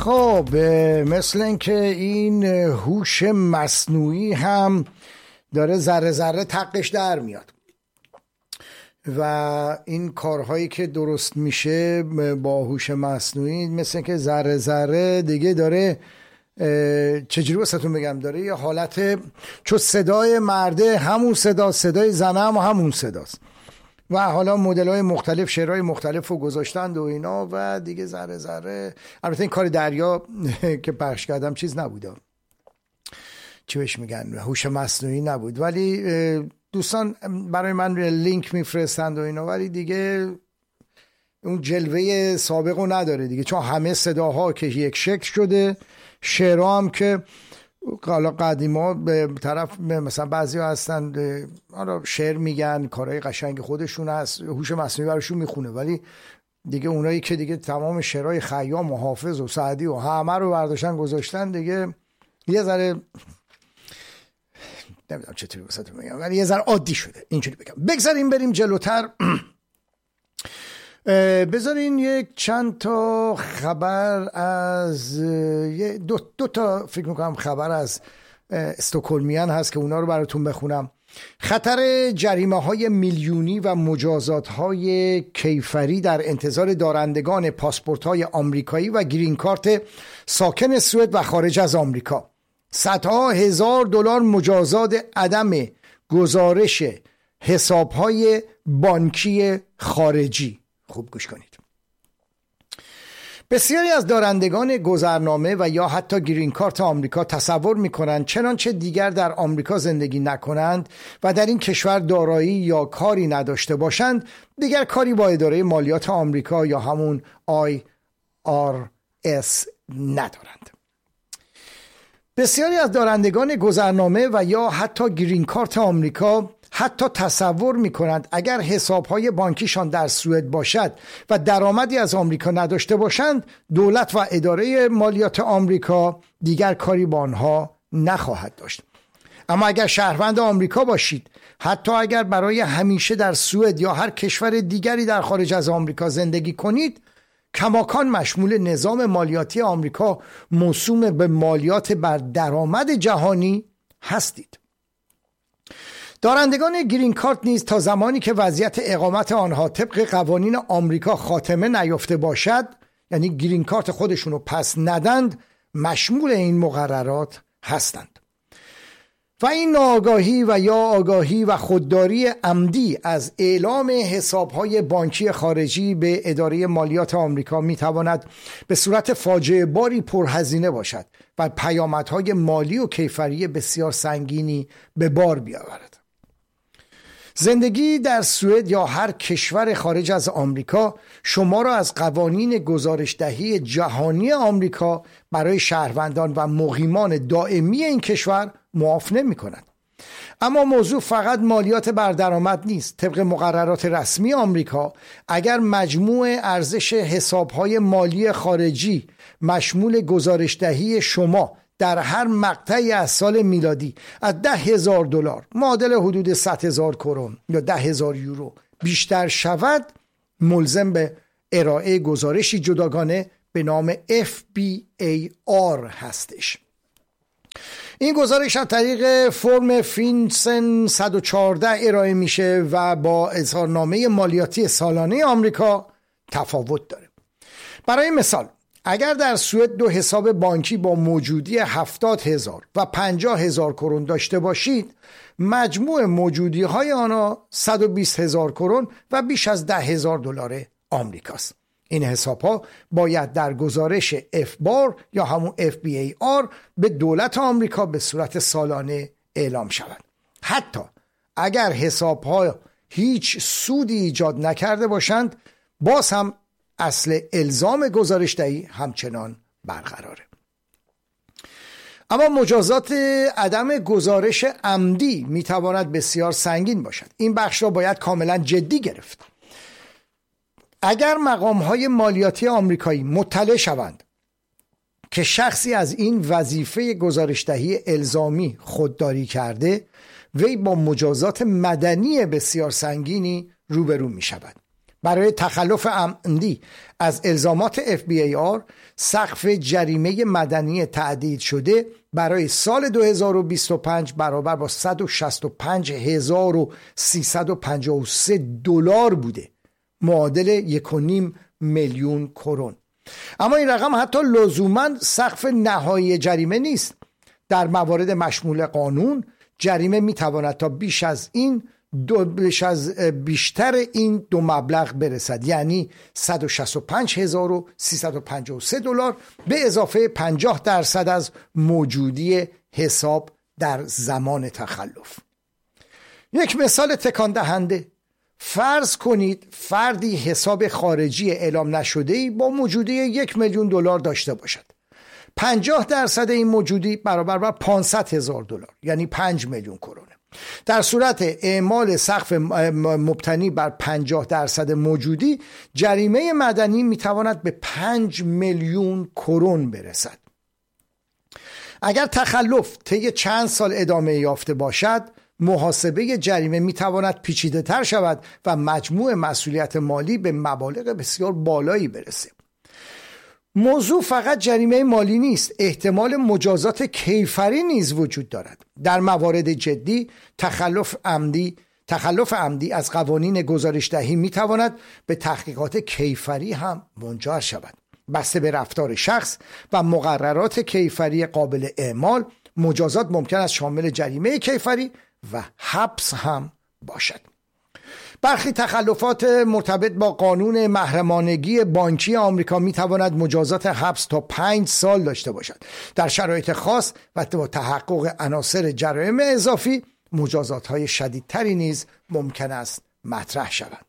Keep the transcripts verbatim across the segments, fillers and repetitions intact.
خب مثل اینکه این هوش مصنوعی هم داره ذره ذره تقش در میاد و این کارهایی که درست میشه با هوش مصنوعی مثل اینکه ذره ذره دیگه داره چجوری واسهتون بگم، داره یه حالت چون صدای مرده همون صدا، صدای زنه هم همون صداست و حالا مدل‌های مختلف، شعرهای مختلف رو گذاشتند و اینا و دیگه ذره ذره. البته این کار دریا که پخش کردم چیز نبوده، چی بهش میگن، هوش مصنوعی نبود، ولی دوستان برای من لینک میفرستند و اینا، ولی دیگه اون جلوه سابق رو نداره دیگه، چون همه صداها که یک شکل شده، شعرها هم که حالا قدیما به طرف مثلا بعضی ها هستن حالا شعر میگن، کارهای قشنگ خودشون هست، هوش مصنوعی براشون میخونه، ولی دیگه اونایی که دیگه تمام شعرهای خیام و حافظ و سعدی و همه رو برداشتن گذاشتن دیگه یه ذره نمیدونم چطوری واسهتون بگم، ولی یه ذره عادی شده اینجوری بگم. بگذاریم بریم جلوتر. بذارین یک چند تا خبر از دو, دو تا فکر میکنم خبر از استکهلمیان هست که اونا رو براتون بخونم. خطر جریمه های میلیونی و مجازات های کیفری در انتظار دارندگان پاسپورت های آمریکایی و گرین کارت ساکن سوئد و خارج از آمریکا. صدها هزار دلار مجازات عدم گزارش حساب های بانکی خارجی. خوب گوش کنید. بسیاری از دارندگان گذرنامه و یا حتی گرین کارت آمریکا تصور می‌کنند چنانچه دیگر در آمریکا زندگی نکنند و در این کشور دارایی یا کاری نداشته باشند، دیگر کاری با اداره مالیات آمریکا یا همون آی آر اس ندارند. بسیاری از دارندگان گذرنامه و یا حتی گرین کارت آمریکا حتی تصور می کنند اگر حسابهای بانکیشان در سوئد باشد و درآمدی از آمریکا نداشته باشند، دولت و اداره مالیات آمریکا دیگر کاری با آنها نخواهد داشت. اما اگر شهروند آمریکا باشید، حتی اگر برای همیشه در سوئد یا هر کشور دیگری در خارج از آمریکا زندگی کنید، کماکان مشمول نظام مالیاتی آمریکا موسوم به مالیات بر درآمد جهانی هستید. دارندگان گرین کارت نیز تا زمانی که وضعیت اقامت آنها طبق قوانین آمریکا خاتمه نیافته باشد، یعنی گرین کارت خودشونو پس ندند، مشمول این مقررات هستند. و این ناآگاهی و یا آگاهی و خودداری عمدی از اعلام حسابهای بانکی خارجی به اداره مالیات آمریکا میتواند به صورت فاجعه باری پرهزینه باشد و پیامدهای مالی و کیفری بسیار سنگینی به بار بیاورد. زندگی در سوئد یا هر کشور خارج از آمریکا شما را از قوانین گزارشدهی جهانی آمریکا برای شهروندان و مقیمان دائمی این کشور معاف نمی کند. اما موضوع فقط مالیات بر درآمد نیست. طبق مقررات رسمی آمریکا، اگر مجموع ارزش حسابهای مالی خارجی مشمول گزارشدهی شما در هر مقطعی از سال میلادی از ده هزار دلار معادل حدود صد هزار کرون یا ده هزار یورو بیشتر شود، ملزم به ارائه گزارشی جداگانه به نام اف بی ای آر هستش. این گزارش از طریق فرم فینسن صد و چهارده ارائه میشه و با اظهارنامه مالیاتی سالانه آمریکا تفاوت داره. برای مثال، اگر در سوئد دو حساب بانکی با موجودی هفتاد هزار و پنجاه هزار کرون داشته باشید، مجموع موجودی های آنها صد و بیست هزار کرون و بیش از ده هزار دلار آمریکاست. این حساب ها باید در گزارش اف بار یا همون اف بی ای آر به دولت آمریکا به صورت سالانه اعلام شود. حتی اگر حساب ها هیچ سودی ایجاد نکرده باشند، باز هم اصل الزام گزارشدهی همچنان برقراره. اما مجازات عدم گزارش عمدی میتواند بسیار سنگین باشد. این بخش را باید کاملا جدی گرفت. اگر مقام‌های مالیاتی آمریکایی مطلع شوند که شخصی از این وظیفه گزارشدهی الزامی خودداری کرده، وی با مجازات مدنی بسیار سنگینی روبرو می شود. برای تخلف عمدی از الزامات اف بی ای آر سقف جریمه مدنی تعدیل شده برای سال دو هزار و بیست و پنج برابر با صد و شصت و پنج هزار و سیصد و پنجاه و سه دلار بوده، معادل یک و نیم میلیون کرون. اما این رقم حتی لزوما سقف نهایی جریمه نیست. در موارد مشمول قانون جریمه میتواند تا بیش از این دو بیش از بیشتر این دو مبلغ برسد، یعنی صد و شصت و پنج هزار و سیصد و پنجاه و سه دلار به اضافه پنجاه درصد از موجودی حساب در زمان تخلف. یک مثال تکان دهنده: فرض کنید فردی حساب خارجی اعلام نشده‌ای با موجودی یک میلیون دلار داشته باشد. پنجاه درصد این موجودی برابر با پانصد هزار دلار، یعنی پنج میلیون کرونه. در صورت اعمال سقف مبتنی بر پنجاه درصد موجودی، جریمه مدنی میتواند به پنج میلیون کرون برسد. اگر تخلف طی چند سال ادامه یافته باشد، محاسبه جریمه میتواند پیچیده تر شود و مجموع مسئولیت مالی به مبالغ بسیار بالایی برسه. موضوع فقط جریمه مالی نیست، احتمال مجازات کیفری نیز وجود دارد. در موارد جدی تخلف عمدی تخلف عمدی از قوانین گزارش دهی می تواند به تحقیقات کیفری هم منجر شود. بسته به رفتار شخص و مقررات کیفری قابل اعمال، مجازات ممکن است شامل جریمه کیفری و حبس هم باشد. برخی تخلفات مرتبط با قانون محرمانگی بانکی آمریکا می تواند مجازات حبس تا پنج سال داشته باشد. در شرایط خاص و با تحقق عناصر جرایم اضافی، مجازات های شدیدتری نیز ممکن است مطرح شوند.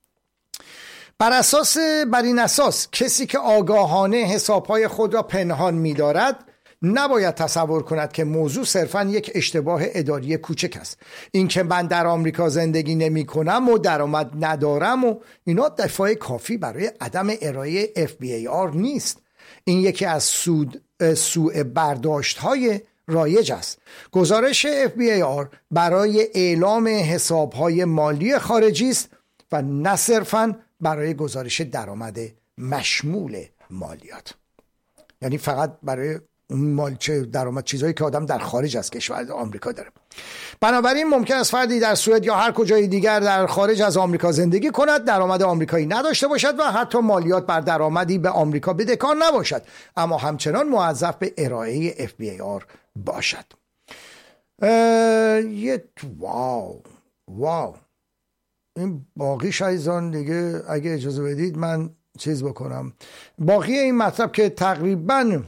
بر اساس بر این اساس کسی که آگاهانه حسابهای خود را پنهان می دارد نباید تصور کند که موضوع صرفاً یک اشتباه اداری کوچک است. این که من در آمریکا زندگی نمی کنم و درآمد ندارم و اینا دفاع کافی برای عدم ارائه اف بی ای آر نیست. این یکی از سود سوء برداشت های رایج است. گزارش اف بی ای آر برای اعلام حسابهای مالی خارجی است و نه صرفاً برای گزارش درآمد مشمول مالیات، یعنی فقط برای اون مال چه درآمد، چیزایی که آدم در خارج از کشور آمریکا داره. بنابراین ممکن است فردی در سوئد یا هر کجای دیگر در خارج از آمریکا زندگی کند، درآمد آمریکایی نداشته باشد و حتی مالیات بر درآمدی به آمریکا بدهکار نباشد، اما همچنان موظف به ارائه اف بی ای آر باشد. یه واو واو این باقی شایزان دیگه اگه اجازه بدید من چیز بکنم. باقی این مطلب که تقریباً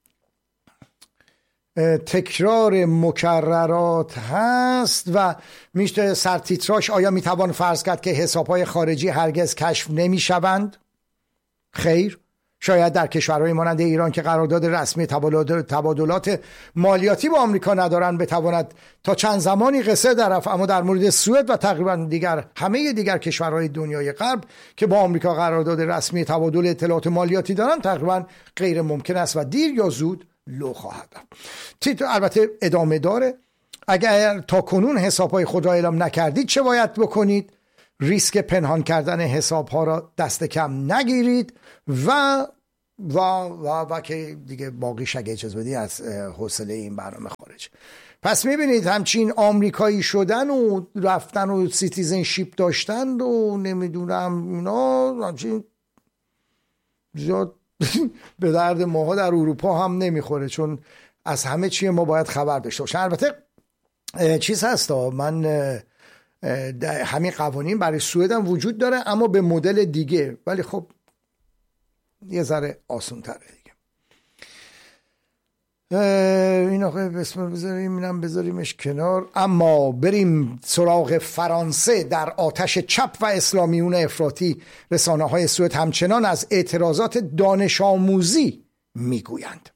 تکرار مکررات هست و میشه سرتیتراش: آیا میتوان فرض کرد که حسابهای خارجی هرگز کشف نمیشوند؟ خیر، شاید در کشورهای مانند ایران که قرارداد رسمی تبادلات مالیاتی با آمریکا ندارند بتواند تا چند زمانی قصر درف، اما در مورد سوئد و تقریبا دیگر همه دیگر کشورهای دنیای غرب که با آمریکا قرارداد رسمی تبادل اطلاعات مالیاتی دارند تقریبا غیر ممکن است و دیر یا زود لو خواهد رفت. تیتر البته ادامه داره: اگر تا کنون حسابهای خود را اعلام نکردید چه باید بکنید؟ ریسک پنهان کردن حسابها را دست کم نگیرید و و و و که دیگه باقیش اگه اجازه بدی از حوصله این برنامه خارج. پس میبینید همچین آمریکایی شدن و رفتن و سیتیزنشیپ داشتن و نمیدونم اینا همچین زیاد به درد ماها در اروپا هم نمیخوره، چون از همه چیه ما باید خبر داشته باشن. البته چیز هست، من همین قوانین برای سوئد هم وجود داره اما به مدل دیگه، ولی خب یه ذره آسان تره دیگه. این آقای بسم بذاریم اینم بذاریمش کنار. اما بریم سراغ فرانسه. در آتش چپ و اسلامیون افراطی، رسانه های سوئد همچنان از اعتراضات دانش آموزی میگویند.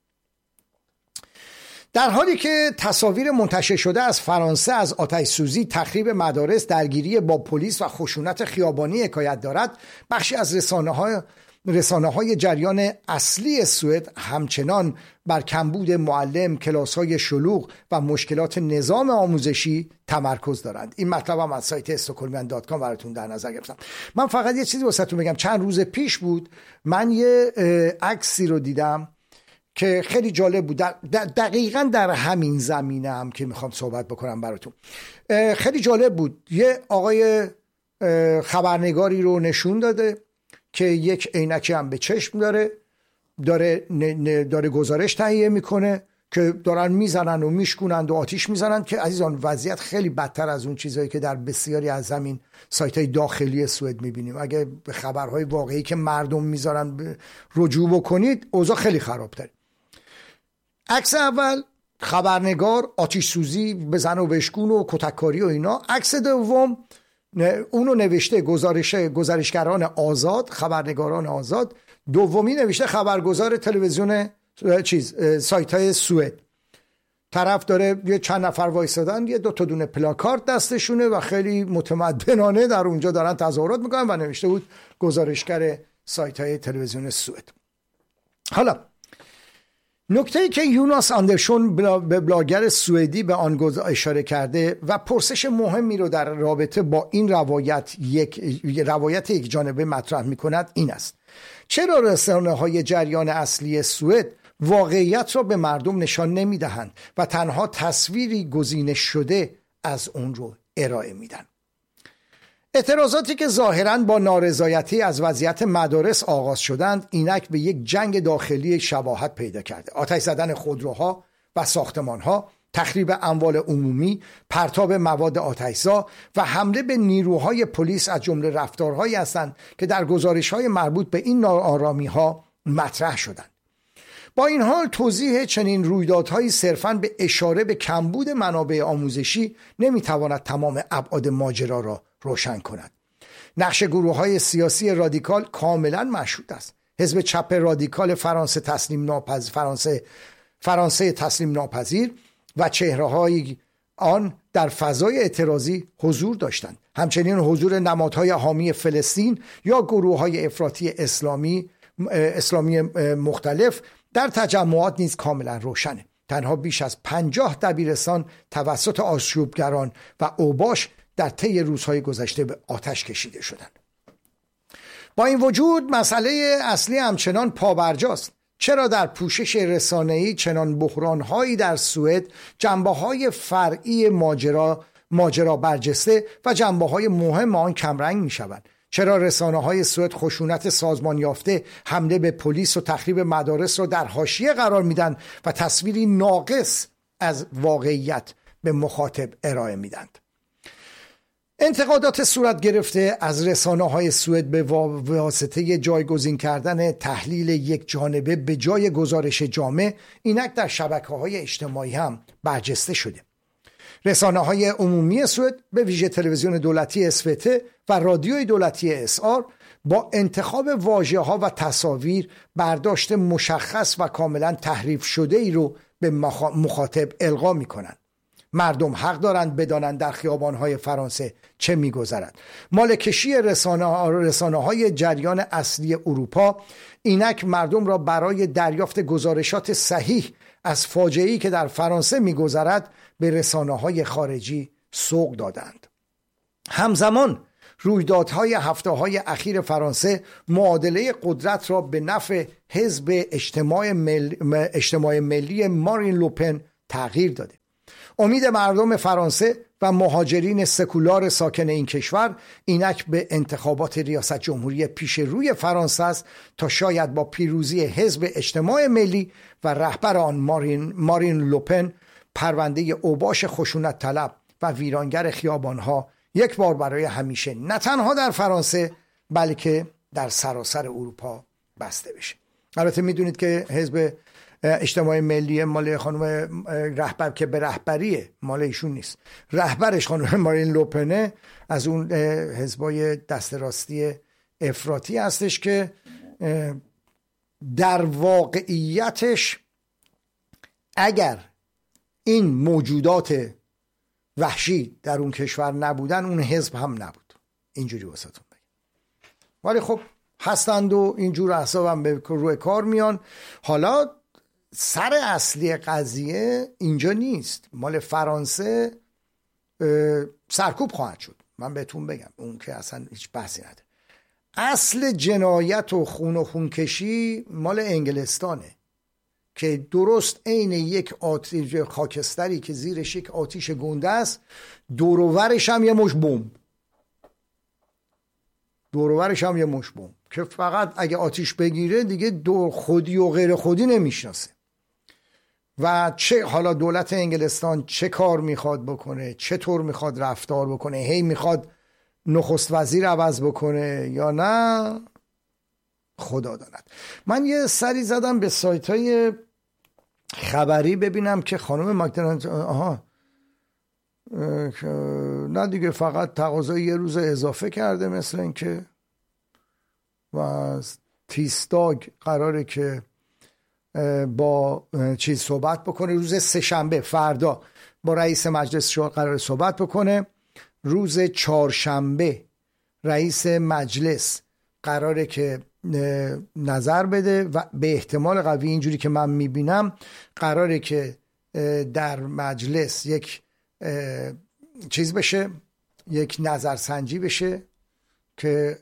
در حالی که تصاویر منتشر شده از فرانسه از آتش سوزی، تخریب مدارس، درگیری با پلیس و خشونت خیابانی حکایت دارد، بخشی از رسانه های رسانه‌های جریان اصلی سوئد همچنان بر کمبود معلم، کلاس‌های شلوغ و مشکلات نظام آموزشی تمرکز دارند. این مطلب هم از سایت استکهلمیان دات کام براتون در نظر گرفتم. من فقط یه چیزی واسهتون بگم. چند روز پیش بود من یه عکسی رو دیدم که خیلی جالب بود، دقیقاً در همین زمینه هم که میخوام صحبت بکنم براتون. خیلی جالب بود. یه آقای خبرنگاری رو نشون داده که یک عینکی هم به چشم داره، داره داره گزارش تهیه میکنه که دارن میزنن و میشکونند و آتیش میزنن، که عزیزان وضعیت خیلی بدتر از اون چیزایی که در بسیاری از همین سایت‌های داخلی سوئد میبینیم. اگه به خبرهای واقعی که مردم میذارن رجوع بکنید، اوضاع خیلی خرابتره. عکس اول خبرنگار آتش سوزی بزن و بشکون و کتککاری و اینا. عکس دوم اونو نوشته گزارش گزارشگران آزاد، خبرنگاران آزاد. دومی نوشته خبرگزار تلویزیون چیز سایت های سوئد. طرف داره یه چند نفر وایسادن، یه دو تا دونه پلاکارد دستشونه و خیلی متمدنانه در اونجا دارن تظاهرات میکنن و نوشته بود گزارشگر سایت های تلویزیون سوئد. حالا نکته‌ای که یوناس آندرسون به بلاگر سوئدی به آن اشاره کرده و پرسش مهمی رو در رابطه با این روایت یک روایت یک جانبه مطرح می‌کند این است: چرا رسانه‌های جریان اصلی سوئد واقعیت را به مردم نشان نمی‌دهند و تنها تصویری گزینش شده از اون رو ارائه میدن؟ اعتراضاتی که ظاهراً با نارضایتی از وضعیت مدارس آغاز شدند، اینک به یک جنگ داخلی شباهت پیدا کرده. آتش زدن خودروها و ساختمانها، تخریب اموال عمومی، پرتاب مواد آتشزا و حمله به نیروهای پلیس از جمله رفتارهایی هستند که در گزارش‌های مربوط به این ناآرامی‌ها مطرح شدند. با این حال توضیح چنین رویدادهایی صرفاً به اشاره به کمبود منابع آموزشی نمیتواند تمام ابعاد ماجرا را روشن کند. نقش گروه‌های سیاسی رادیکال کاملا مشهود است. حزب چپ رادیکال فرانسه تسلیم ناپذیر فرانسه فرانسه تسلیم ناپذیر و چهره‌های آن در فضای اعتراضی حضور داشتند. همچنین حضور نمادهای حامی فلسطین یا گروه‌های افراطی اسلامی اسلامی مختلف در تجمعات نیز کاملا روشنه. تنها بیش از پنجاه دبیرستان توسط آشوبگران و اوباش در طی روزهای گذشته به آتش کشیده شدند. با این وجود مسئله اصلی همچنان پابرجاست. چرا در پوشش رسانه‌ای چنان بحران‌هایی در سوئد جنبه‌های فرعی ماجرا ماجرا برجسته و جنبه‌های مهم آن کمرنگ می‌شوند؟ چرا رسانه‌های سوئد خشونت سازمان یافته، حمله به پلیس و تخریب مدارس را در حاشیه قرار میدن و تصویری ناقص از واقعیت به مخاطب ارائه میدند؟ انتقادات صورت گرفته از رسانه‌های سوئد به واسطه جایگزین کردن تحلیل یک جانبه به جای گزارش جامع، اینک در شبکه‌های اجتماعی هم برجسته شده. رسانه‌های عمومی سوئد به ویژه تلویزیون دولتی اسوته و رادیوی دولتی اس آر با انتخاب واژه‌ها و تصاویر برداشت مشخص و کاملا تحریف شده ای رو به مخاطب القا می‌کنند. مردم حق دارند بدانند در خیابان‌های فرانسه چه می‌گذرد. مالکشی رسانه رسانه‌های جریان اصلی اروپا اینک مردم را برای دریافت گزارشات صحیح از فاجعه‌ای که در فرانسه می‌گذرد به رسانه‌های خارجی سوق دادند. همزمان رویدادهای هفته‌های اخیر فرانسه معادله قدرت را به نفع حزب اجتماع, مل... اجتماع ملی مارین لوپن تغییر داده. امید مردم فرانسه و مهاجرین سکولار ساکن این کشور اینک به انتخابات ریاست جمهوری پیش روی فرانسه است تا شاید با پیروزی حزب اجتماع ملی و رهبر آن مارین, مارین لوپن پرونده اوباش خشونت طلب و ویرانگر خیابانها یک بار برای همیشه نه تنها در فرانسه بلکه در سراسر اروپا بسته بشه. البته میدونید که حزب اجتماع ملی مال خانم رهبر که به رهبریه، مال ایشون نیست، رهبرش خانم مارین لوپنه، از اون حزبای دست راستی افراطی هستش که در واقعیتش اگر این موجودات وحشی در اون کشور نبودن اون حزب هم نبود. اینجوری واسهتون بگم. ولی خب هستند و اینجور احساب هم به روی کار میان. حالا سر اصلی قضیه اینجا نیست، مال فرانسه سرکوب خواهد شد، من بهتون بگم، اون که اصلا هیچ بحثی نداره. اصل جنایت و خون و خونکشی مال انگلستانه که درست عین یک آتیش خاکستری که زیرش یک آتیش گنده است، دور و برش هم یه مش بمب، دور و برش هم یه مش بمب که فقط اگه آتیش بگیره دیگه دور خودی و غیر خودی نمیشناسه. و چه حالا دولت انگلستان چه کار میخواد بکنه، چطور میخواد رفتار بکنه، هی میخواد نخست وزیر عوض بکنه یا نه، خدا داند. من یه سری زدم به سایت های خبری ببینم که خانم مکدونالد آها نه دیگه فقط تقاضای یه روز اضافه کرده مثل این که، و تیستاگ قراره که با چیز صحبت بکنه روز سه‌شنبه، فردا با رئیس مجلس شورا قراره صحبت بکنه. روز چهارشنبه رئیس مجلس قراره که نظر بده و به احتمال قوی اینجوری که من میبینم قراره که در مجلس یک چیز بشه، یک نظرسنجی بشه که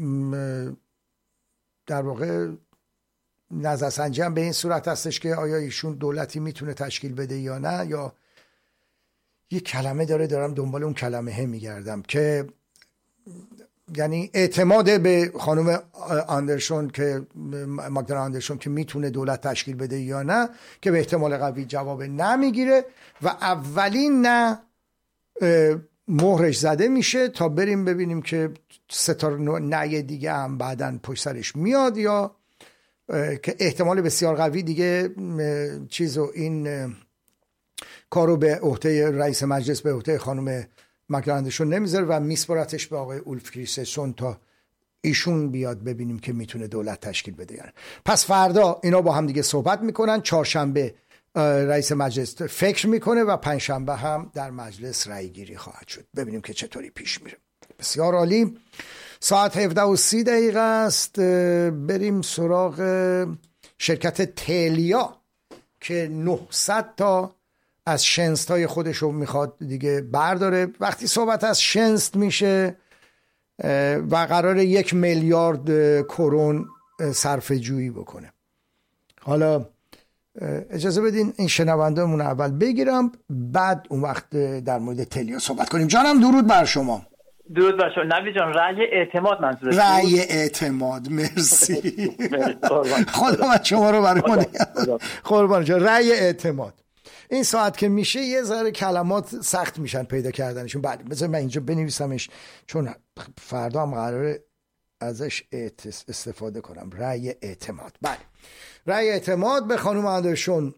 در واقع نظرسنجی هم به این صورت هستش که آیا ایشون دولتی میتونه تشکیل بده یا نه، یا یک کلمه داره دارم دنبال اون کلمه هم میگردم که یعنی اعتماد به خانم آندرسون که ماگدالنا آندرسون که میتونه دولت تشکیل بده یا نه، که به احتمال قوی جواب نه میگیره و اولین نه مهرش زده میشه تا بریم ببینیم که سه تا نه دیگه هم بعدن پشت سرش میاد، یا که احتمال بسیار قوی دیگه چیزو این کارو به عهده رئیس مجلس به عهده خانم مکدونالدشون نمیذاره و میسپارتش به آقای اولف کریستسون تا ایشون بیاد ببینیم که میتونه دولت تشکیل بده یعنی. پس فردا اینا با هم دیگه صحبت میکنن، چهارشنبه رئیس مجلس فکر میکنه و پنجشنبه هم در مجلس رأی گیری خواهد شد. ببینیم که چطوری پیش میره. بسیار عالی. ساعت هفده و سی دقیقه است. بریم سراغ شرکت تلیا که نهصد تا از شنست های خودش رو میخواد دیگه برداره. وقتی صحبت از شنست میشه و قرار یک میلیارد کرون صرفه جویی بکنه. حالا اجازه بدین این شنوندهمون اول بگیرم، بعد اون وقت در مورد تلیا صحبت کنیم. جانم درود بر شما. درود بر شما نوید جان. رأی اعتماد منظورت؟ رأی اعتماد، مرسی. خدا من شما رو برای ما قربان جان. رأی اعتماد این ساعت که میشه یه ذره کلمات سخت میشن پیدا کردنشون. بله بذار من اینجا بنویسمش چون فردا هم قراره ازش استفاده کنم. رأی اعتماد. بله، رأی اعتماد به خانم آندرسون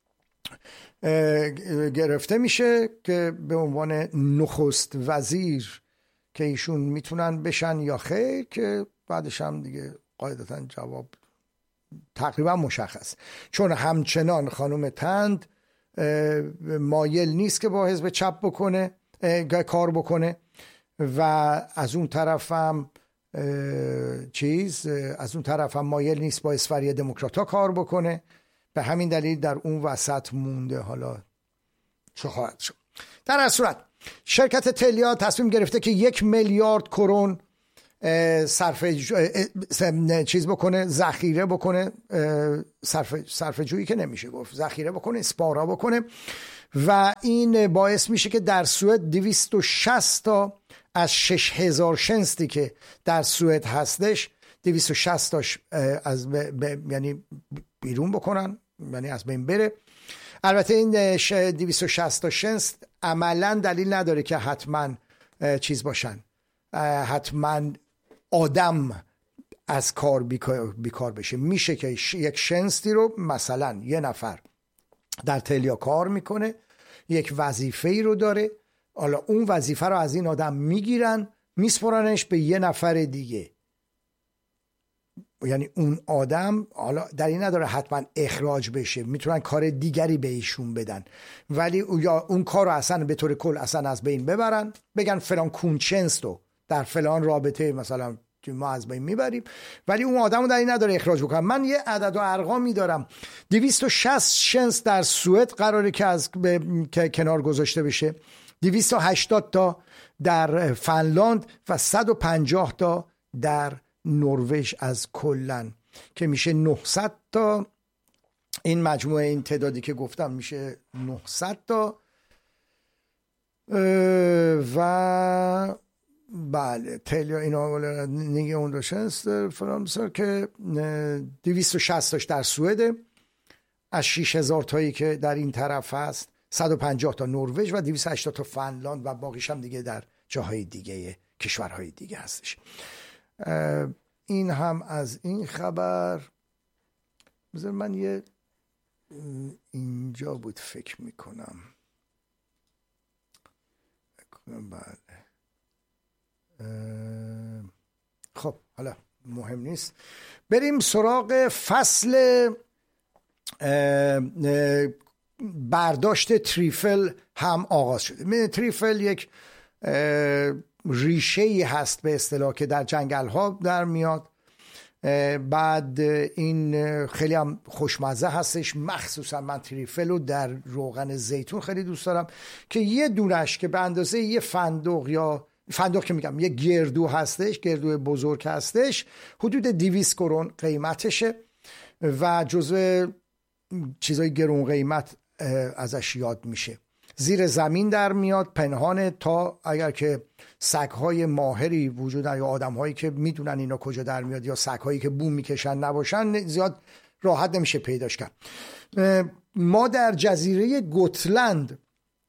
گرفته میشه که به عنوان نخست وزیر که ایشون میتونن بشن یا خیر، که بعدش هم دیگه قاعدتا جواب تقریبا مشخص، چون همچنان خانم تند مایل نیست که با حزب چپ بکنه کار بکنه و از اون طرف هم چیز از اون طرف هم مایل نیست با اسفری دموکرات ها کار بکنه. به همین دلیل در اون وسط مونده. حالا چه خواهد شد؟ در هر صورت شرکت تلیا تصمیم گرفته که یک میلیارد کرون صرفه چیز بکنه، ذخیره بکنه، صرفه صرفه جویی که نمیشه گفت، ذخیره بکنه، اسپارا بکنه و این باعث میشه که در سوئد دویست و شصت تا از شش هزار شنستی که در سوئد هستش دویست و شصت تاش از ب... ب... یعنی بیرون بکنن، یعنی از بین بره. البته این دویست و شصت تا شنست عملا دلیل نداره که حتما چیز باشن، حتما آدم از کار بیکار بشه. میشه که یک شنستی رو مثلا یه نفر در تلیا کار میکنه، یک وظیفه‌ای رو داره، حالا اون وظیفه رو از این آدم میگیرن میسپرنش به یه نفر دیگه، یعنی اون آدم حالا در این نداره حتما اخراج بشه، میتونن کار دیگری به ایشون بدن، ولی یا اون کار رو اصلا به طور کل اصلا از بین ببرن، بگن فلان کونچنستو در فلان رابطه مثلا ما از بین میبریم، ولی اون آدمو در این نداره اخراج بکنم. من یه عدد و ارقامی دارم. دویست و شصت شنس در سوئد قراره که از به... که کنار گذاشته بشه، دویست و هشتاد تا در فنلاند و صد و پنجاه تا در نروژ از کلن، که میشه نهصد تا. این مجموعه این تعدادی که گفتم میشه نهصد تا. و بله تلیا اینا نیگه اون دوشنست فرانسه که دویست و شصت تاش در سوئد از شش هزار تایی که در این طرف هست، صد و پنجاه تا نروژ و دویست و هشتاد تا فنلاند و باقیش هم دیگه در جاهای دیگه کشورهای دیگه هستش. این هم از این خبر. بذار من یه اینجا بود فکر میکنم. بله خب حالا مهم نیست، بریم سراغ فصل برداشت تریفل. هم آغاز شده. تریفل یک ریشه‌ای هست به اصطلاح که در جنگل ها در میاد. بعد این خیلی هم خوشمزه هستش، مخصوصا من تریفل رو در روغن زیتون خیلی دوست دارم که یه دونش که به اندازه یه فندق یا فندق که میگم یه گردو هستش، گردو بزرگ هستش، حدود دویست کرون قیمتشه و جزو چیزای گرون قیمت ازش یاد میشه. زیر زمین در میاد، پنهانه، تا اگر که سگ‌های ماهری وجود دارن یا آدم‌هایی که میدونن اینا کجا در میاد یا سگ‌هایی که بوم میکشن نباشن، زیاد راحت نمیشه پیداش کرد. ما در جزیره گوتلند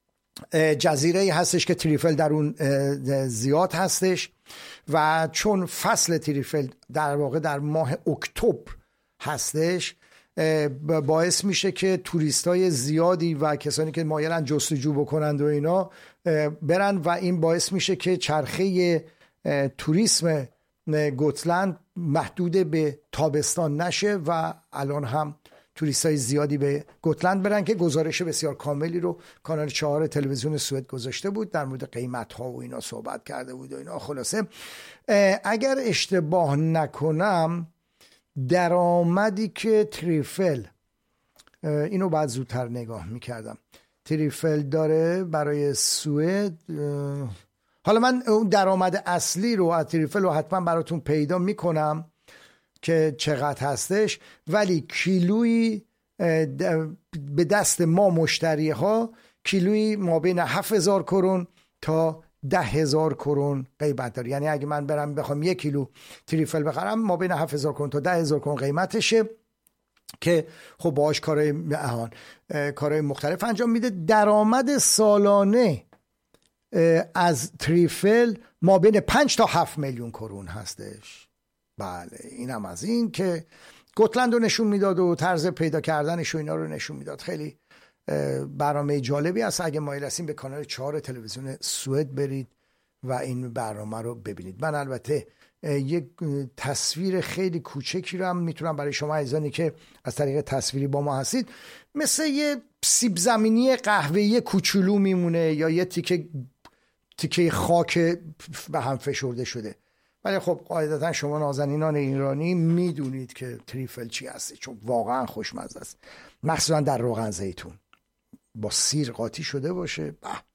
جزیره هستش که تریفل در اون زیاد هستش و چون فصل تریفل در واقع در ماه اکتبر هستش، باعث میشه که توریستای زیادی و کسانی که مایلن جستجو بکنند و اینا برن و این باعث میشه که چرخه توریسم گوتلند محدود به تابستان نشه و الان هم توریستای زیادی به گوتلند برن که گزارش بسیار کاملی رو کانال چهار تلویزیون سوئد گذاشته بود، در مورد قیمت ها و اینا صحبت کرده بود و اینا. خلاصه اگر اشتباه نکنم درآمدی که تریفل، اینو بعد زودتر نگاه میکردم، تریفل داره برای سوئد، حالا من اون درآمد اصلی رو از تریفل رو حتما براتون پیدا میکنم که چقدر هستش، ولی کیلویی به دست ما مشتری ها کیلویی ما بین هفت هزار کرون تا ده هزار کرون قیمت داره. یعنی اگه من برم بخوام یک کیلو تریفل بخرم ما بین هفت هزار کرون تا ده هزار کرون قیمتشه که خب باهاش کارهای اهان کارهای مختلف انجام میده. درآمد سالانه از تریفل ما بین پنج تا هفت میلیون کرون هستش. بله این هم از این که گوتلند رو نشون میداد و طرز پیدا کردنش و اینا رو نشون میداد. خیلی برنامه جالبی است. اگه مایل هستین به کانال چهار تلویزیون سوئد برید و این برنامه رو ببینید. من البته یک تصویر خیلی کوچکی رو هم میتونم برای شما عزیزانی که از طریق تصویری با ما هستید، مثل یه سیب زمینی قهوه‌ای کوچولو میمونه یا یه تیکه تیکه خاک به هم فشرده شده. ولی خب قاعدتا شما نازنینان ایرانی میدونید که تریفل چی هست، چون واقعا خوشمزه است، مخصوصا در روغن زیتون با سیر قاطی شده باشه.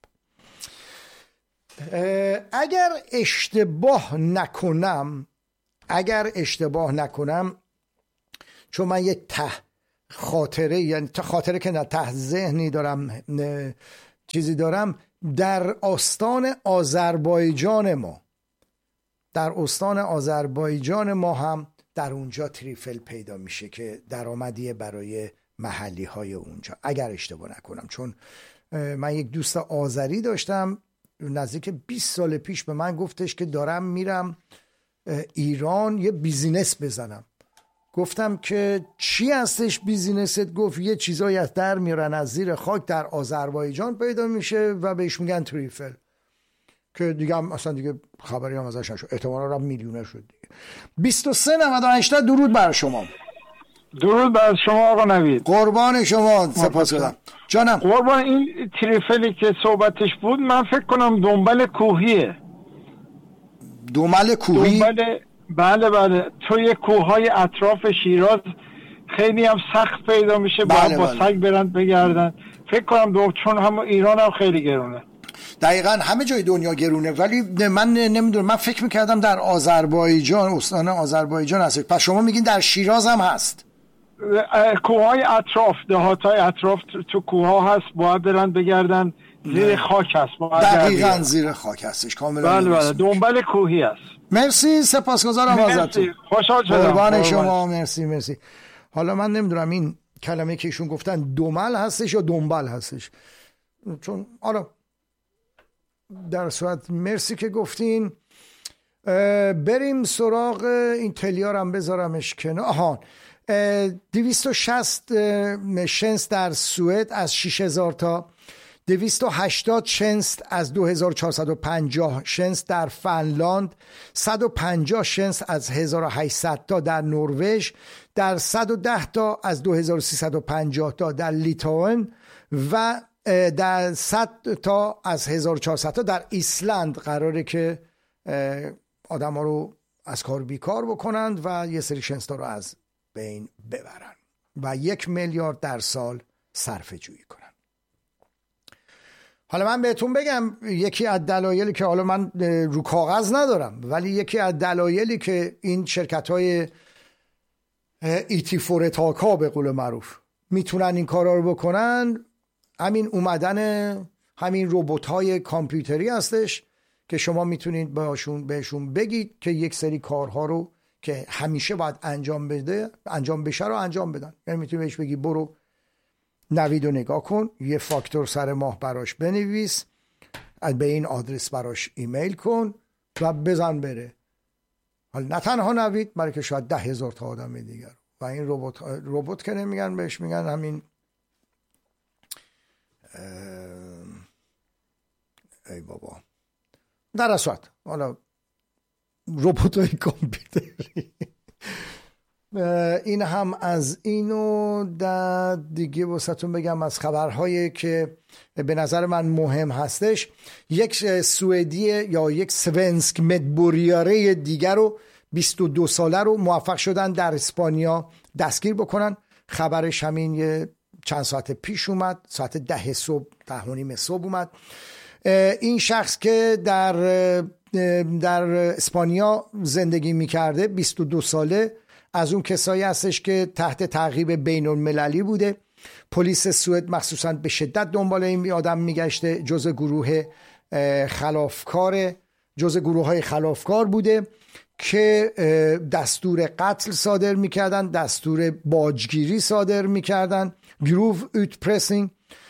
اگر اشتباه نکنم اگر اشتباه نکنم چون من یک ته خاطره، یعنی ته خاطره که نه ته ذهنی دارم، چیزی دارم، در استان آذربایجان ما در استان آذربایجان ما هم در اونجا تریفل پیدا میشه که درآمدیه برای محلی های اونجا، اگر اشتباه نکنم. چون من یک دوست آذری داشتم نزدیک بیست سال پیش به من گفتش که دارم میرم ایران یه بیزینس بزنم. گفتم که چی هستش بیزینست؟ گفت یه چیزایی از در میارن از زیر خاک در آذربایجان پیدا میشه و بهش میگن تریفل، که دیگه هم اصلا دیگه خبری هم ازش نشد، احتمالا را میلیونر شد دیگه. بیست و سه نود و هشت درود بر شما. درود بر شما آقا نوید. قربان شما، سپاسگزارم جانم. قربان این تریفلی که صحبتش بود من فکر کنم دنبال کوهیه. دنبال کوهی؟ دنبال بله بله توی کوههای اطراف شیراز خیلی هم سخت پیدا میشه. بله باید با بله. سگ برند بگردن. فکر کنم دو چون هم ایران هم خیلی گرونه. دقیقاً همه جای دنیا گرونه، ولی من نمیدونم، من فکر میکردم در آذربایجان، استان آذربایجان هست. پس شما میگین در شیراز هم هست؟ کوههای اطراف، دهاتهای اطراف تو کوه هست، باید برند بگردن. زیر خاک هست. دقیقاً زیر خاک هستش، کاملا. بله بله دنبال کوهی هست. مرسی، سپاسگزارم ازتون. خوشحال شدم. قربان شما. مرسی مرسی. حالا من نمیدونم این کلمه که ایشون گفتن دومل هستش یا دنبال هستش، چون حالا در صورت مرسی که گفتین. بریم سراغ این تلیار هم بذارمش کنار. آها، دویست و شصت شنس در سوئد از شش هزار تا، دویست و هشتاد شنس از دو هزار و چهارصد و پنجاه شنس در فنلاند، صد و پنجاه شنس از هزار و هشتصد تا در نروژ، در صد و ده تا از دو هزار و سیصد و پنجاه تا در لیتوان و در صد تا از هزار و چهارصد تا در ایسلند قراره که آدم ها رو از کار بیکار بکنند و یه سری شنس ها رو از بین ببرن و یک میلیارد در سال صرفه جویی کنن. حالا من بهتون بگم یکی از دلایلی که حالا من رو کاغذ ندارم، ولی یکی از دلایلی که این شرکت های ایتی فورتاکا به قول معروف میتونن این کارا رو بکنن، همین اومدن همین ربات های کامپیوتری هستش که شما میتونید بهشون بهشون بگید که یک سری کارها رو که همیشه باید انجام بده انجام بشه رو انجام بدن. یعنی میتونی بهش بگی برو نوید رو نگاه کن، یه فاکتور سر ماه براش بنویس، به این آدرس براش ایمیل کن و بزن بره. حالا نه تنها نوید، بلکه شاید ده هزار تا آدم دیگر. و این ربات ربات که نمیگن بهش، میگن همین ای بابا در اصل حالا ربات های کامپیوتری. این هم از اینو در دیگه واسهتون بگم از خبرهایی که به نظر من مهم هستش. یک سوئدی یا یک سونسک مدبوریاره دیگر رو بیست و دو ساله رو موفق شدن در اسپانیا دستگیر بکنن. خبرش همین یه چند ساعت پیش اومد، ساعت ده صبح، ده و نیم صبح اومد. این شخص که در در اسپانیا زندگی میکرده، بیست و دو ساله، از اون کسایی هستش که تحت تعقیب بین المللی بوده. پلیس سوئد مخصوصا به شدت دنبال این آدم میگشته، جزء گروه خلافکار جزء گروه های خلافکار بوده که دستور قتل صادر میکردن، دستور باجگیری صادر میکردن، گروه اوت پرسینگ،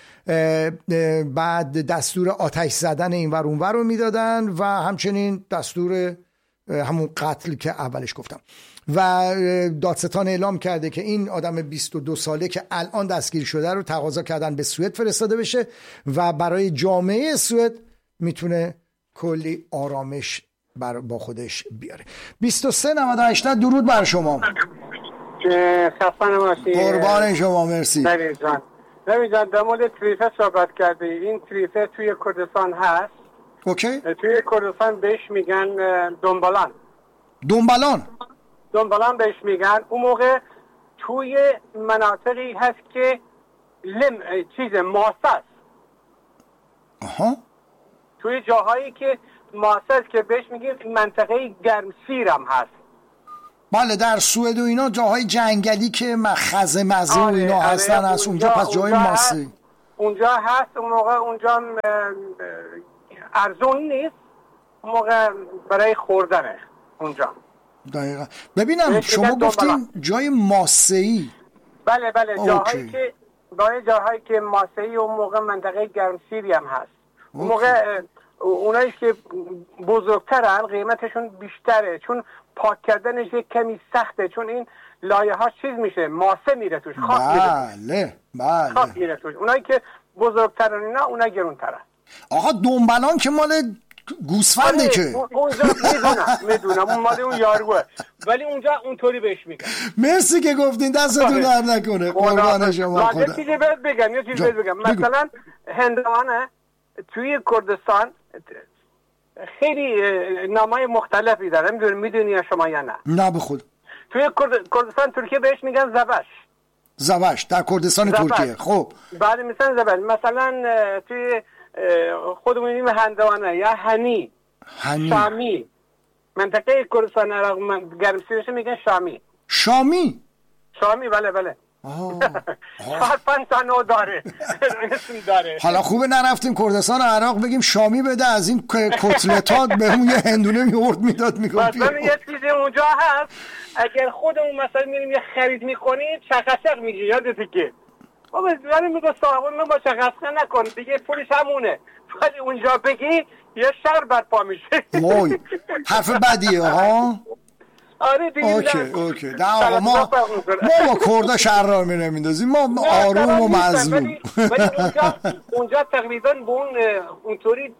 بعد دستور آتش زدن این ور اون ور رو میدادن و همچنین دستور همون قتل که اولش گفتم. و دادستان اعلام کرده که این آدم بیست و دو ساله که الان دستگیر شده رو تقاضا کردن به سوئد فرستاده بشه و برای جامعه سوئد میتونه کلی آرامش بر با خودش بیاره. بیست و سه نود و هشت درود بر شما. خفن باشی. قربان شما. مرسی. نوید جان نوید در مورد تریفه صحبت کردی. این تریفه توی کردستان هست. اوکی. توی کردستان بهش میگن دنبالان. دنبالان دنبالان بهش میگن. اون موقع توی مناطقی هست که لم چیز ماسه. آها. توی جاهایی که ماسه که بهش میگیم منطقه گرمسیر هم هست. بله در سوئد و اینا جاهای جنگلی که مخزن مزه و اینا آره، هستن آره، هست اونجا, اونجا پس جای ماسه اونجا هست. اون موقع اونجا ارزون نیست، اون موقع برای خوردنه اونجا. دقیقا. ببینم شما گفتین جای ماسه‌ای. بله بله جاهایی که برای جاهایی که ماسه‌ای اون موقع منطقه گرمسیری هم هست. اون موقع اونایی که بزرگترن قیمتشون بیشتره، چون پاک کردنش یک کمی سخته، چون این لایه ها چیز میشه، ماسه میره توش، خاک بله میره بله خاک میره توش. اونایی که بزرگترن اینا اونا گرونترن. آقا دنبالان که مال گوسفنده که اونجا میدونم میدونم اون مال اون یاروه، ولی اونجا اونطوری بهش میگن. مرسی که گفتین، دستتون در نکنه. قربان شما. خدا. یه چیزی بهت بگم یه چیزی بهت بگم مثلا هندوانه توی کردستان خیلی نامای مختلفی داره، نمیدونی میدونی یا شما یا نه؟ نه به خود. توی کردستان ترکیه بهش میگن زبش. زبش در کردستان زبش. ترکیه. خب بعد مثلا زبش، مثلا توی خودمون میگیم هندوانه یا هنی. هنی. شامی. منطقه کردستان عراق گرمسیرش میگن شامی. شامی. شامی بله بله. چهار پنج تا نوع داره. داره. حالا خوبه نرفتیم کردستان عراق بگیم شامی بده، از این کتلتات بهمون یه هندونه میورد میداد میگم مثلا یه چیزی اونجا هست اگر خودمون مثلا میریم یه خرید میکنیم چقچق میگی، یادته که بابا ولی میگه صاحب من با چقچق نکن دیگه پولش همونه، ولی اونجا بگی یه شربت پا میشه. وای حرف بدیه ها. آره دیگه. اوکی اوکی. نه آقا ما ما با کردا شرار می نمیندازیم، ما آروم و مظلوم. ولی اونجا اونجا تقریبا به اون اونطوری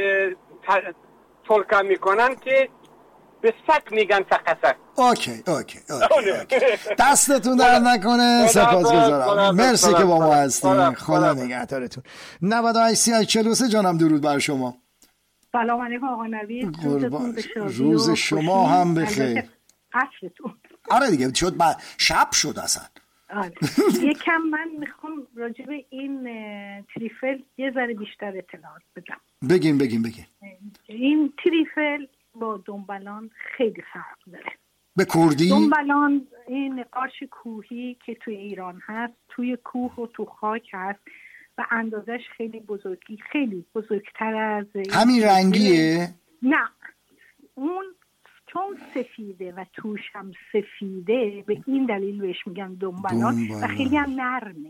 تلقا میکنن که به سک میگن سقسک. اوکی اوکی اوکی. دستتون در نکنه، سپاسگزارم، مرسی که با ما هستین، خدا نگهدارتون. نود و هشت سی هشت چهل و سه جانم درود بر شما. سلام علیکم آقا نوید، روز شما هم بخیر. عصرتون. آره دیگه شد بعد شب شد اصلا. آره. یکم من میخوام راجع به این تریفل یه ذره بیشتر اطلاعات بدم. بگین بگین بگین. این تریفل با دنبلان خیلی فرق داره. به کردی؟ دنبلان این قارچ کوهی که توی ایران هست، توی کوه و تو خاک هست و اندازش خیلی بزرگی خیلی بزرگتر از همین رنگیه؟ نه اون چون سفیده و توش هم سفیده به این دلیل بهش میگن دنبلان و خیلی هم نرمه.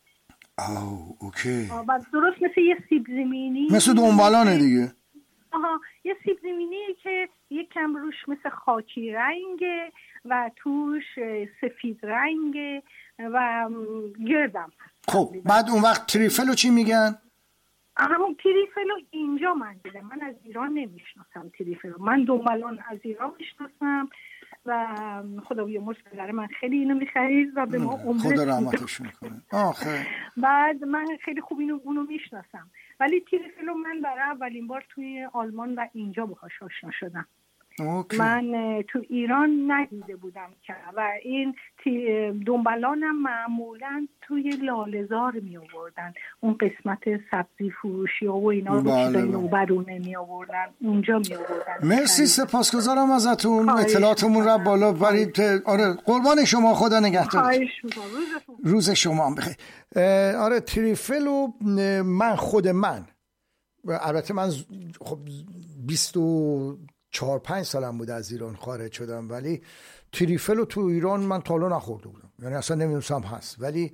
آو اوکی. و درست مثل یه سیب زمینی، مثل دنبلانه دیگه. آها یه سیب زمینی که یکم روش مثل خاکی رنگه و توش سفید رنگه و گردم. خب بعد اون وقت تریفلو چی میگن؟ همون تریفلو اینجا من دیدم، من از ایران نمیشناسم تریفلو، من دنبلان از ایران میشناسم و خدا بیامرز پدر من خیلی اینو میخرید و به ما عمر خدا رحمتش میکنه. آخه بعد من خیلی خوب اینو اونو میشناسم، ولی تریفلو من برای اولین بار توی آلمان و اینجا باهاش آشنا شدم. اوکی. من تو ایران ندیده بودم که و این دنبلانم معمولا توی لاله‌زار می آوردن، اون قسمت سبزی فروشی و اینا رو چیزای نوبرونه می آوردن اونجا می آوردن. مرسی، سپاسگزارم ازتون، اطلاعاتمون رو بالا برید. آره قربان شما، خدا نگهدار. روز شما هم بخیر. آره تریفلو من خود من البته من خب بیست و چهار پنج سالم بود از ایران خارج شدم، ولی تریفل رو تو ایران من تا حالا نخورده بودم، یعنی اصلا نمیدونستم هست. ولی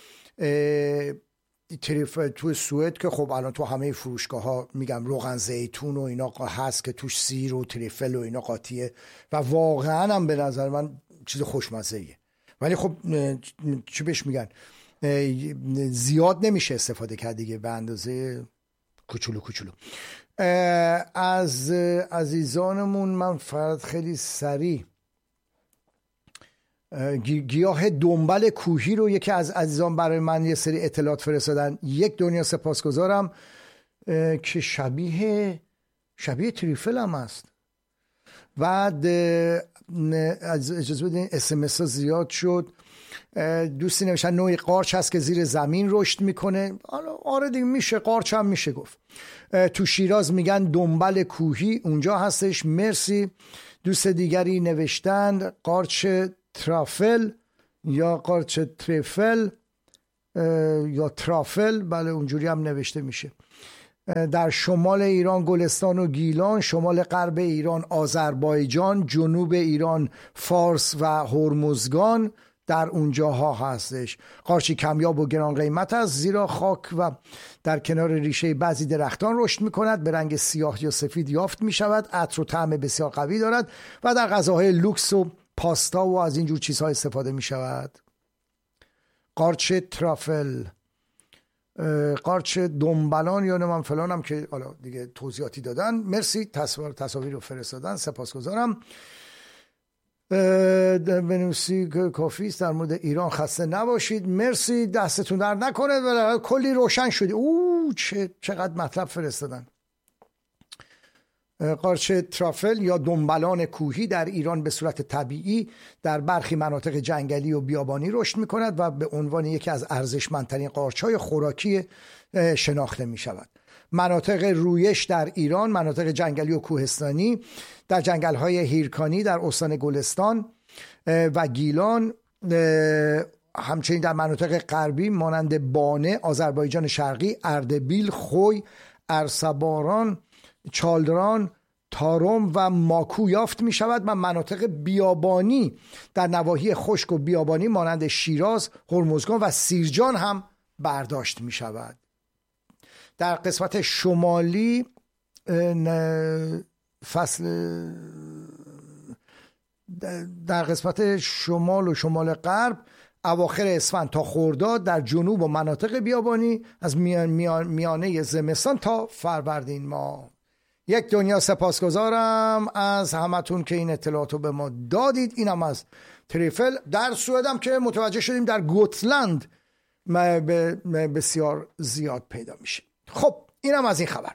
تریفل تو سوئد که خب الان تو همه فروشگاه ها میگم روغن زیتون و اینا هست که توش سیر و تریفل و اینا قاطیه و واقعا هم به نظر من چیز خوشمزه ایه. ولی خب چی بهش میگن زیاد نمیشه استفاده کرد دیگه، به اندازه کوچولو کوچولو. از عزیزانمون من فرد خیلی سریع گیاه دنبل کوهی رو یکی از عزیزان برای من یه سری اطلاعات فرستادن. یک دنیا سپاسگزارم که شبیه شبیه تریفل هم هست. بعد از اجازه بدین اس ام اس زیاد شد. دوستی نوشتن نوعی قارچ هست که زیر زمین رشد میکنه. آره دیگه میشه قارچ هم میشه گفت. تو شیراز میگن دنبل کوهی اونجا هستش. مرسی. دوست دیگری نوشتن قارچ ترافل یا قارچ تریفل یا ترافل، بله اونجوری هم نوشته میشه. در شمال ایران گلستان و گیلان، شمال غرب ایران آذربایجان، جنوب ایران فارس و هرمزگان در اونجاها هستش. قارچی کمیاب و گران قیمت است زیرا خاک و در کنار ریشه بعضی درختان رشد میکند، به رنگ سیاه یا سفید یافت میشود، عطر و طعم بسیار قوی دارد و در غذاهای لوکس و پاستا و از اینجور چیزها استفاده میشود. قارچ ترافل، قارچ دنبلان یا نمام فلانم که حالا دیگه توضیحاتی دادن. مرسی، تصویر تصاویر رو فرستادن، سپاسگزارم. بنویسی که کافی است در مورد ایران، خسته نباشید. مرسی، دستتون درد نکنه، ولی کلی روشن شدی. اوه چه چقدر مطلب فرستادن. قارچ ترافل یا دنبلان کوهی در ایران به صورت طبیعی در برخی مناطق جنگلی و بیابانی رشد می کند و به عنوان یکی از ارزشمندترین قارچ‌های خوراکی شناخته می شود. مناطق رویش در ایران، مناطق جنگلی و کوهستانی در جنگل‌های هیرکانی در استان گلستان و گیلان، همچنین در مناطق غربی مانند بانه، آذربایجان شرقی، اردبیل، خوی، ارسباران، چالدران، تارم و ماکو یافت می شود و مناطق بیابانی در نواحی خشک و بیابانی مانند شیراز، هرمزگان و سیرجان هم برداشت می شود. در قسمت شمالی فصل در قسمت شمال و شمال غرب اواخر اسفند تا خرداد، در جنوب و مناطق بیابانی از میان میان میانه زمستان تا فروردین ماه. یک دنیا سپاسگزارم از همتون که این اطلاعاتو به ما دادید. اینم از تریفل. در سوئدم که متوجه شدیم در گوتلند بسیار زیاد پیدا میشه. خب اینم از این خبر.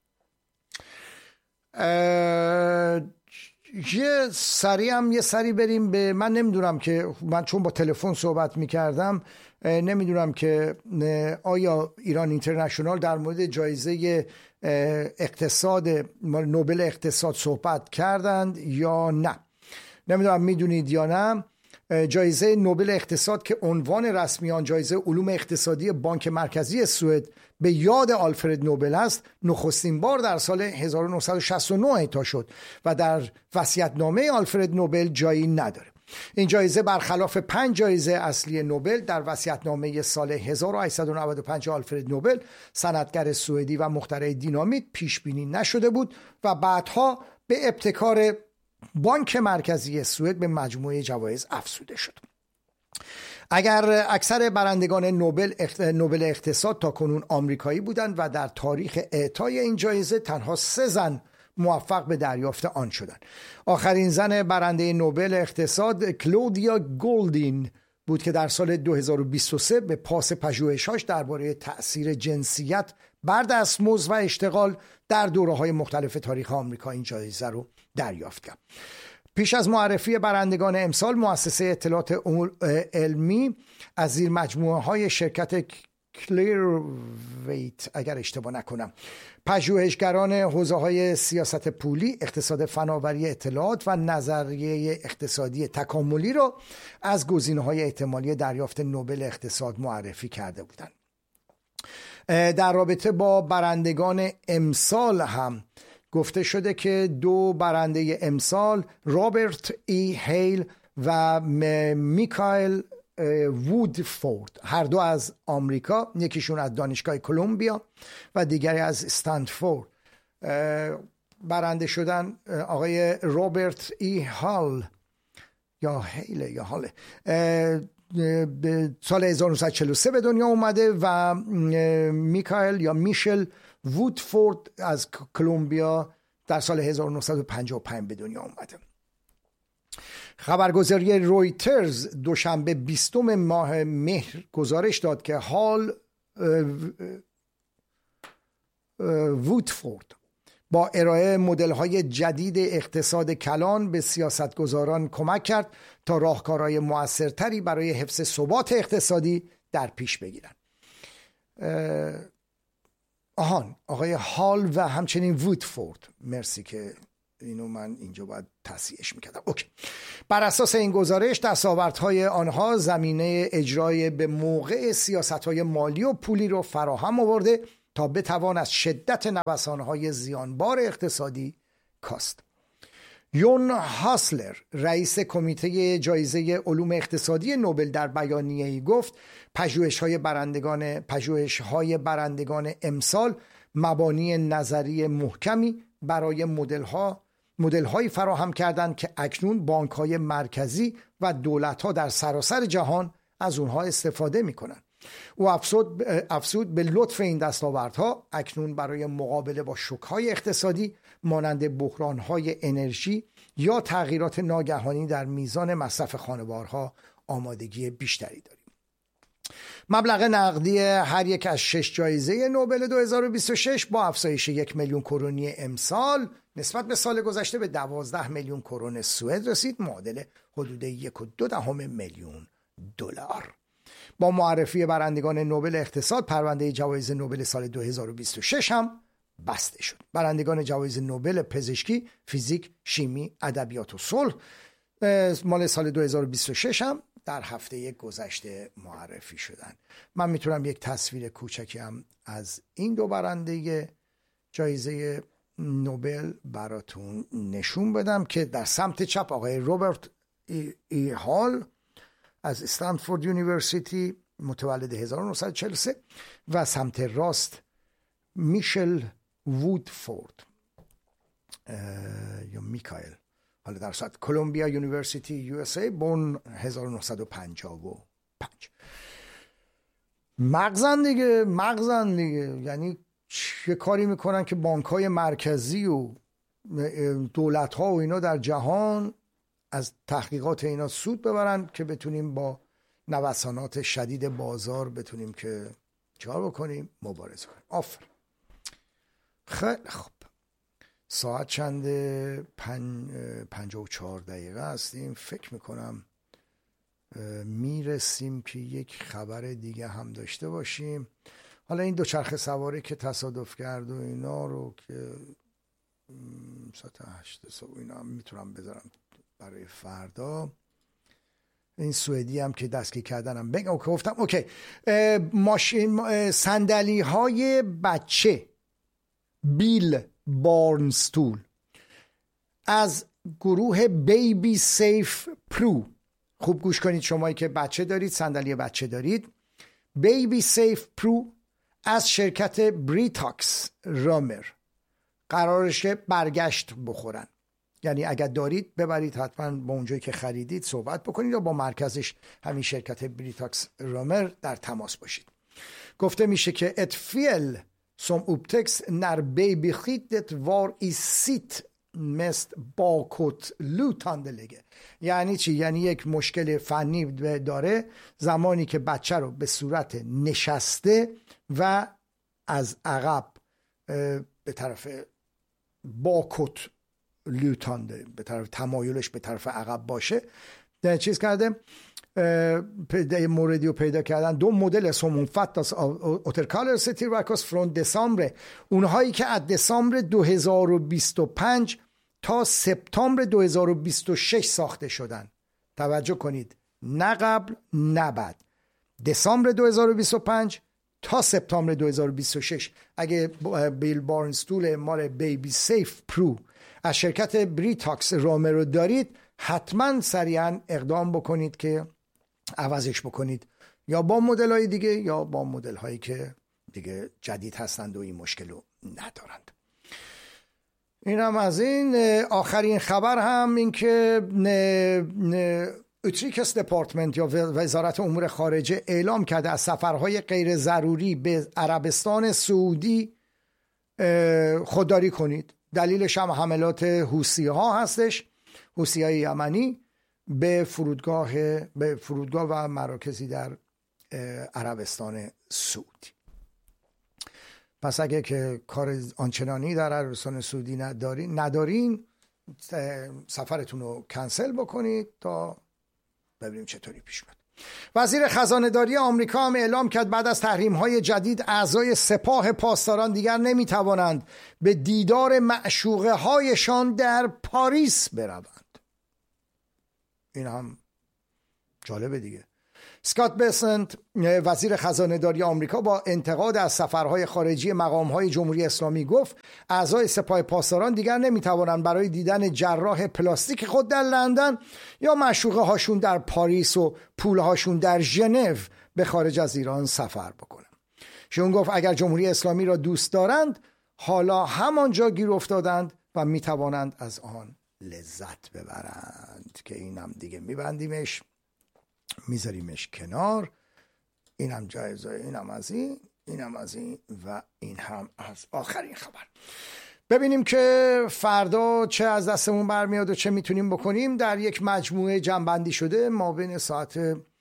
یه سری هم یه سری بریم به، من نمیدونم که من چون با تلفن صحبت میکردم نمیدونم که آیا ایران اینترنشنال در مورد جایزه اقتصاد نوبل اقتصاد صحبت کردند یا نه. نمیدونم میدونید یا نه. جایزه نوبل اقتصاد که عنوان رسمی آن جایزه علوم اقتصادی بانک مرکزی سوئد به یاد آلفرد نوبل است، نخستین بار در سال هزار و نهصد و شصت و نه اعطا شد و در وصیت‌نامه آلفرد نوبل جایی نداره. این جایزه برخلاف پنج جایزه اصلی نوبل در وصیت‌نامه سال هزار و هشتصد و نود و پنج آلفرد نوبل، صنعتگر سوئدی و مخترع دینامیت، پیش بینی نشده بود و بعدها به ابتکار بانک مرکزی سوئد به مجموعه جوایز افزوده شد. اگر اکثر برندگان نوبل نوبل اقتصاد تا کنون آمریکایی بودند و در تاریخ اعطای این جایزه تنها سه زن موفق به دریافت آن شدند. آخرین زن برنده نوبل اقتصاد کلودیا گولدین بود که در سال دو هزار و بیست و سه به پاس پژوهش‌هاش درباره تأثیر جنسیت بر دستمزد و اشتغال در دوره‌های مختلف تاریخ آمریکا این جایزه رو دریافت کرد. پیش از معرفی برندگان امسال، مؤسسه اطلاعات علمی از زیر مجموعه های شرکت کلیرویت اگر اشتباه نکنم، پژوهشگران حوزه های سیاست پولی، اقتصاد فناوری اطلاعات و نظریه اقتصادی تکاملی را از گزینه‌های احتمالی دریافت نوبل اقتصاد معرفی کرده بودند. در رابطه با برندگان امسال هم گفته شده که دو برنده امسال، رابرت ای هیل و میکائل وودفورد، هر دو از آمریکا، یکیشون از دانشگاه کلمبیا و دیگری از استنفورد برنده شدن. آقای رابرت ای هال یا هیل یا هال سال هزار و نهصد و چهل و سه به دنیا اومده و میکائل یا میشل وودفورد از کلمبیا در سال هزار و نهصد و پنجاه و پنج به دنیا اومده. خبرگزاری رویترز دوشنبه بیستم ماه مهر گزارش داد که حال وودفورد با ارائه مدل‌های جدید اقتصاد کلان به سیاستگزاران کمک کرد تا راهکارهای مؤثرتری برای حفظ ثبات اقتصادی در پیش بگیرند. آهان آقای هال و همچنین وودفورد، مرسی که اینو من اینجا باید تصحیحش میکردم. اوکی. بر اساس این گزارش دستاوردهای آنها زمینه اجرای به موقع سیاستهای مالی و پولی رو فراهم آورده تا بتوان از شدت نوسانهای زیانبار اقتصادی کاست. یون هاسلر، رئیس کمیته جایزه علوم اقتصادی نوبل، در بیانیه‌ای گفت پژوهش‌های برندگان پژوهش‌های برندگان امسال مبانی نظری محکمی برای مدل‌ها مدل‌هایی فراهم کردند که اکنون بانک‌های مرکزی و دولت‌ها در سراسر جهان از اونها استفاده می‌کنند. او افزود افزود به لطف این دستاوردها اکنون برای مقابله با شوک‌های اقتصادی مانند بحران‌های انرژی یا تغییرات ناگهانی در میزان مصرف خانوارها آمادگی بیشتری داریم. مبلغ نقدی هر یک از شش جایزه نوبل دو هزار و بیست و شش با افزایش یک میلیون کرونی امسال نسبت به سال گذشته به دوازده میلیون کرون سوئد رسید، معادل حدود یک و دو دهم میلیون دلار. با معرفی برندگان نوبل اقتصاد، پرونده جوایز نوبل سال دو هزار و بیست و شش هم بسته شد. برندگان جوایز نوبل پزشکی، فیزیک، شیمی، ادبیات و صلح مال سال دو هزار و بیست و شش هم در هفته گذشته معرفی شدن. من میتونم یک تصویر کوچکی هم از این دو برنده جایزه نوبل براتون نشون بدم که در سمت چپ آقای روبرت ای, ای هال از استنفورد یونیورسیتی، متولد هزار و نهصد و چهل و سه، و سمت راست میشل وودفورد یا میکائل، حالا در صورت کلمبیا یونیورسیتی یو اس ای، بورن هزار و نهصد و پنجاه و پنج. مغزن دیگه، مغزن دیگه، یعنی چه کاری میکنن که بانک‌های مرکزی و دولت‌ها و اینا در جهان از تحقیقات اینا سود ببرن که بتونیم با نوسانات شدید بازار بتونیم که چیکار بکنیم؟ مبارزه کنیم. آفر. خیلی خوب. ساعت چند؟ پنج پنجاه و چهار دقیقه هستیم. فکر میکنم میرسیم که یک خبر دیگه هم داشته باشیم. حالا این دوچرخه سواری که تصادف کرد و اینا رو که ساعت هشت صبح اینا هم میتونم بذارم برای فردا. این سوئدی هم که دستگیر کردنم بگم اوکی گفتم اوکی. ماشین صندلی های بچه بیل بارنستول از گروه بیبی سیف پرو، خوب گوش کنید شمایی که بچه دارید، صندلی بچه دارید، بیبی سیف پرو از شرکت بریتاکس رامر قرارش برگشت بخورن. یعنی اگر دارید ببرید، حتما با اونجایی که خریدید صحبت بکنید یا با مرکزش همین شرکت بریتاکس رامر در تماس باشید. گفته میشه که ات فیل som upptäcks när babyskyddet var i sitt mest bakåtlutande läge. یعنی چی؟ یعنی یک مشکل فنی داره زمانی که بچه رو به صورت نشسته و از عقب به طرف باکوت لوتانده، به طرف تمایلش به طرف عقب باشه. در چیز کرده پیدا موردی رو پیدا کردن. دو مدل سومون فاتاس اوترکالر ستیرواکوس فرون دسامبر، اونهایی که از دسامبر دو هزار و بیست و پنج تا سپتامبر دو هزار و بیست و شش ساخته شدن. توجه کنید، نه قبل نه بعد، دسامبر دو هزار و بیست و پنج تا سپتامبر دو هزار و بیست و شش. اگه بیل بارنستول مال بیبی سیف پرو از شرکت بریتاکس رامر رو دارید، حتما سریعا اقدام بکنید که عوضش بکنید، یا با مدل های دیگه یا با مدل هایی که دیگه جدید هستند و این مشکل رو ندارند. این هم از این. آخرین خبر هم این که اوتریکس دپارتمنت یا وزارت امور خارجه اعلام کرده از سفرهای غیر ضروری به عربستان سعودی خودداری کنید. دلیلش هم حملات حوثی ها هستش، حوثی های یمنی به فرودگاه به فرودگاه و مراکزی در عربستان سعودی. پس اگه که کار آنچنانی در عربستان سعودی ندارین ندارین سفرتون رو کنسل بکنید تا ببینیم چطوری پیش میاد. وزیر خزانه داری آمریکا هم اعلام کرد بعد از تحریم های جدید اعضای سپاه پاسداران دیگر نمیتوانند به دیدار معشوقه هایشان در پاریس بروند. این هم جالبه دیگه. اسکات بسنت وزیر خزانه داری آمریکا با انتقاد از سفرهای خارجی مقامهای جمهوری اسلامی گفت اعضای سپاه پاسداران دیگر نمیتوانند برای دیدن جراح پلاستیک خود در لندن یا معشوقه هاشون در پاریس و پول هاشون در ژنو به خارج از ایران سفر بکنن. شون گفت اگر جمهوری اسلامی را دوست دارند حالا همانجا گیر افتادند و میتوانند از آن لذت ببرند. که اینم دیگه میبندیمش، میذاریمش کنار. اینم جایزه، اینم از این، اینم از این و این هم از آخرین خبر. ببینیم که فردا چه از دستمون برمیاد و چه میتونیم بکنیم. در یک مجموعه جمع‌بندی شده ما بین ساعت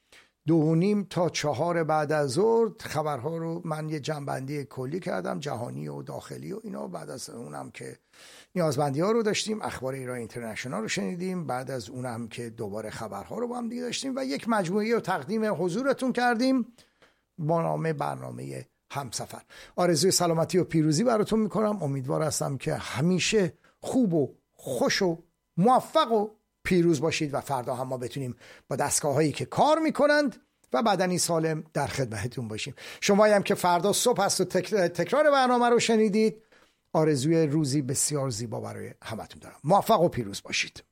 دو و نیم تا چهار بعد از ظهر خبرها رو من یه جنبندی کلی کردم، جهانی و داخلی و اینا. بعد از اونم که نیازمندی ها رو داشتیم، اخبار ایران اینترنشنال رو شنیدیم. بعد از اونم که دوباره خبرها رو با هم دیگه داشتیم و یک مجموعه رو تقدیم حضورتون کردیم با نام برنامه همسفر. آرزوی سلامتی و پیروزی براتون میکنم. امیدوار هستم که همیشه خوب و خوش و موفق و پیروز باشید و فردا هم ما بتونیم با دستگاه هایی که کار میکنند و بدنی سالم در خدمتتون باشیم. شمایی هم که فردا صبح هست و تکرار برنامه رو شنیدید، آرزوی روزی بسیار زیبا برای همتون دارم. موفق و پیروز باشید.